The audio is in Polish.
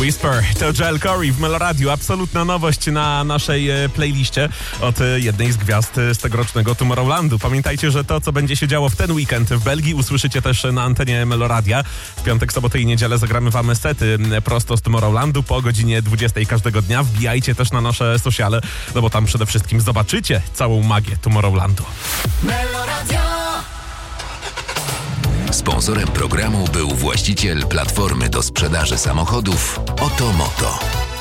Whisper to Joel Corey w Meloradiu. Absolutna nowość na naszej playliście od jednej z gwiazd z tegorocznego Tomorrowlandu. Pamiętajcie, że to, co będzie się działo w ten weekend w Belgii, usłyszycie też na antenie Meloradia. W piątek, sobotę i niedzielę zagramy wam sety prosto z Tomorrowlandu po godzinie 20 każdego dnia. Wbijajcie też na nasze sociale, no bo tam przede wszystkim zobaczycie całą magię Tomorrowlandu. Meloradio. Sponsorem programu był właściciel platformy do sprzedaży samochodów Otomoto.